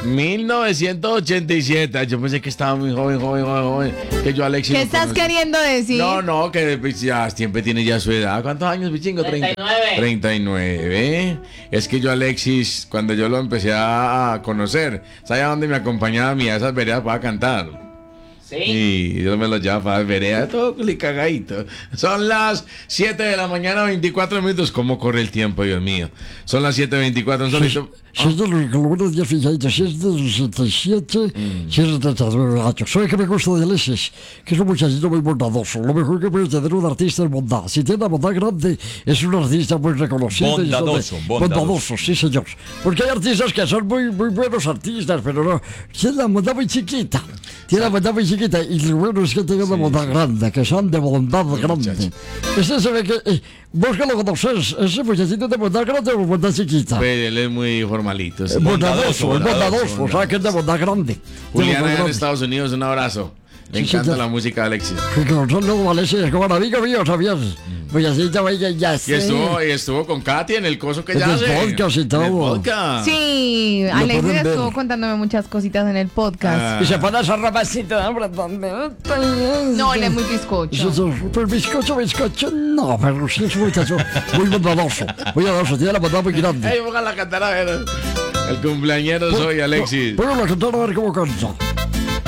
1987. Yo pensé que estaba muy joven. Que yo, Alexis. ¿Qué estás queriendo decir? No, que pues, ya siempre tiene ya su edad. ¿Cuántos años, Pichingo? 39. 39. Es que yo, Alexis, cuando yo lo empecé a conocer, ¿sabes a dónde me acompañaba a mí a esas veredas para cantar? Sí. Y yo me lo llevaba para veredas, todo cagadito. Son las 7 de la mañana, 24 minutos. ¿Cómo corre el tiempo, Dios mío? Son las 7:24. Un solito. Si es de los colores de fijaditos, si es del 77, si es de 39 años. ¿Sabe qué me gusta de Alexis? Que es un muchachito muy bondadoso. Lo mejor que puede tener un artista es bondad. Si tiene una bondad grande, es un artista muy reconocido. Bondadoso, sí, señor. Porque hay artistas que son muy buenos artistas, pero no. Tiene la bondad muy chiquita. Tiene la bondad muy chiquita. Y lo bueno es que tiene una bondad grande, que son de bondad grande. Ese se ve que. Vos que lo conoces, ese muchachito de bondad grande o bondad chiquita. Pero él es muy formalito. Sí. Bondadoso, o sea que es de bondad grande. Juliana en Estados Unidos, un abrazo. Me encanta la música de Alexis. Con solo Alexis, es como un amigo mío, ¿sabías? Pues así ya sé. Y estuvo con Katy en el coso que ya hace. En el podcast y todo. Sí, Alexis pueden ver. estuvo contándome muchas cositas en el podcast. Y se pone esa rapacita, hombre, No, él es muy bizcocho. Pero bizcocho, no, pero sí es un muchacho muy bondadoso. Tiene la bondad muy grande. Ey, póngala a cantar a ver. El cumpleañero soy, Alexis. Póngala a cantar a ver cómo canta.